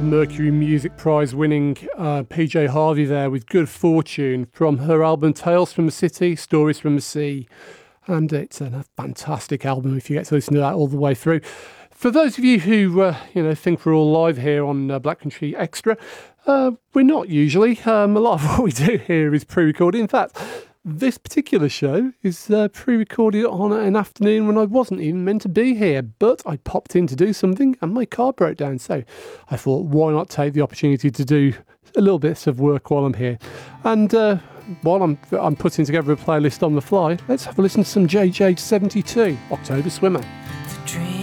Mercury Music Prize winning PJ Harvey there with Good Fortune from her album Tales from the City, Stories from the Sea. And it's a fantastic album if you get to listen to that all the way through. For those of you who think we're all live here on Black Country Extra, we're not usually. A lot of what we do here is pre-recorded. In fact, this particular show is pre-recorded on an afternoon when I wasn't even meant to be here, but I popped in to do something and my car broke down. So I thought, why not take the opportunity to do a little bit of work while I'm here? And while I'm putting together a playlist on the fly, let's have a listen to some JJ72, October Swimmer. The dream